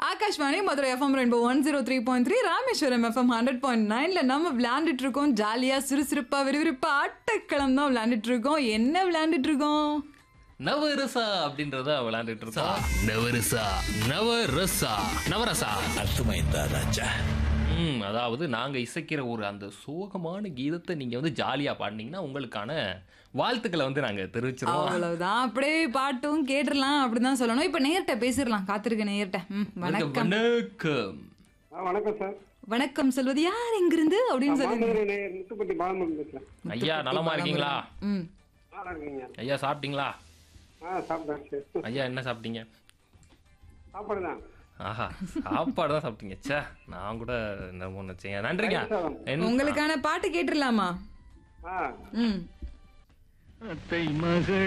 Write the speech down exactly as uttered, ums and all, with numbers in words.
Akashvani Madurai FM rainbow one zero three point three Rameswaram FM hundred point நைன்ல நம்ம விளையாண்டுட்டு இருக்கோம். ஜாலியா சுறுசுறுப்பா விறுவிறுப்பா ஆட்டக்களம் தான் விளையாண்டுட்டு இருக்கோம். என்ன விளையாண்டுட்டு இருக்கோம்? நவரசா அப்படின்றத விளையாண்டுட்டு இருக்கோம். நவரசா நவரசா நவரசா அர்த்தமைந்தா ராஜா. ம் அதாவது நாங்கள் இசைக்கிற ஒரு அந்த சோகமான கீதத்தை நீங்கள் வந்து ஜாலியாக பாடினீங்கன்னா உங்களுக்கான வாழ்த்துக்களை வந்து நாங்கள் தெரிவிச்சிருவோம். அவ்வளவுதான். அப்படியே பாட்டும் கேட்டுடலாம் அப்படிதான் சொல்லணும். இப்ப நேர்கிட்ட பேசிடலாம். காத்திருக்க நேர்கிட்ட. ம், வணக்கம். வணக்கம் வணக்கம் சார். வணக்கம். சொல்வது யார் எங்கிருந்து அப்படின்னு சொல்லுங்க. முத்துப்பட்டி பாலமுருகன் பேசுறேன். ஐயா நலமா இருக்கீங்களா? ம் நல்லா இருக்கீங்க? ஐயா சாப்பிட்டீங்களா? ஆ சாப்பிட்டேன் சார். ஐயா என்ன சாப்பிட்டீங்க? சாப்பாடு தான். ஆஹா சாப்பாடு தான் சாப்பிட்டீங்க. சே நான் கூட என்ன நினைச்சேங்க. நன்றிங்க. என்ன- உங்களுக்கான பாட்டு கேட்டுடலாமா? ஆ ம் அத்தை மகள்